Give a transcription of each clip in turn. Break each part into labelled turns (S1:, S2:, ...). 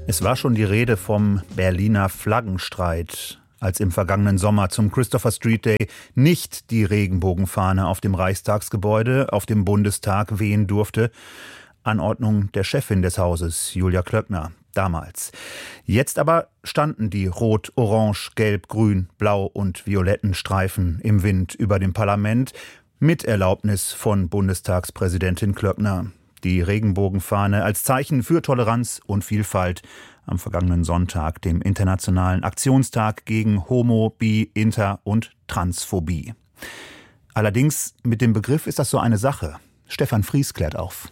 S1: Es war schon die Rede vom Berliner Flaggenstreit, als im vergangenen Sommer zum Christopher Street Day nicht die Regenbogenfahne auf dem Reichstagsgebäude, auf dem Bundestag wehen durfte. Anordnung der Chefin des Hauses, Julia Klöckner, damals. Jetzt aber standen die rot, orange, gelb, grün, blau und violetten Streifen im Wind über dem Parlament mit Erlaubnis von Bundestagspräsidentin Klöckner. Die Regenbogenfahne als Zeichen für Toleranz und Vielfalt am vergangenen Sonntag, dem Internationalen Aktionstag gegen Homo-, Bi-, Inter- und Transphobie. Allerdings mit dem Begriff ist das so eine Sache. Stefan Fries klärt auf.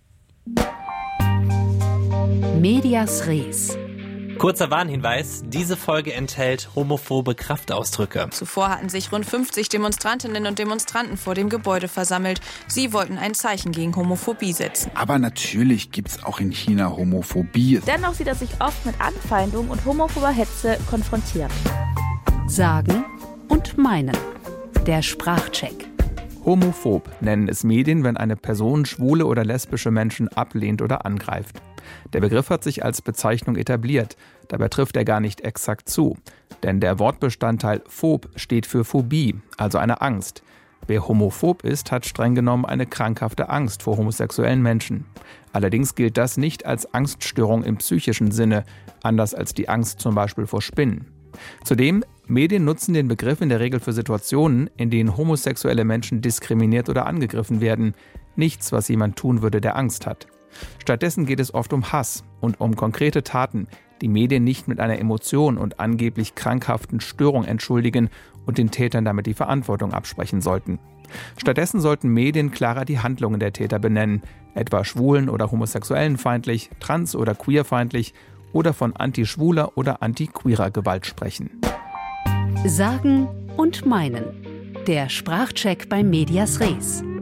S2: Medias Res.
S3: Kurzer Warnhinweis, diese Folge enthält homophobe Kraftausdrücke.
S4: Zuvor hatten sich rund 50 Demonstrantinnen und Demonstranten vor dem Gebäude versammelt. Sie wollten ein Zeichen gegen Homophobie setzen.
S5: Aber natürlich gibt's auch in China Homophobie.
S6: Dennoch sieht er sich oft mit Anfeindung und homophober Hetze konfrontiert.
S2: Sagen und meinen. Der Sprachcheck.
S7: Homophob nennen es Medien, wenn eine Person schwule oder lesbische Menschen ablehnt oder angreift. Der Begriff hat sich als Bezeichnung etabliert. Dabei trifft er gar nicht exakt zu. Denn der Wortbestandteil phob steht für Phobie, also eine Angst. Wer homophob ist, hat streng genommen eine krankhafte Angst vor homosexuellen Menschen. Allerdings gilt das nicht als Angststörung im psychischen Sinne, anders als die Angst zum Beispiel vor Spinnen. Zudem, Medien nutzen den Begriff in der Regel für Situationen, in denen homosexuelle Menschen diskriminiert oder angegriffen werden. Nichts, was jemand tun würde, der Angst hat. Stattdessen geht es oft um Hass und um konkrete Taten, die Medien nicht mit einer Emotion und angeblich krankhaften Störung entschuldigen und den Tätern damit die Verantwortung absprechen sollten. Stattdessen sollten Medien klarer die Handlungen der Täter benennen, etwa schwulen- oder homosexuellenfeindlich, trans- oder queerfeindlich oder von anti-schwuler oder anti-queerer Gewalt sprechen.
S2: Sagen und meinen. Der Sprachcheck bei Medias Res.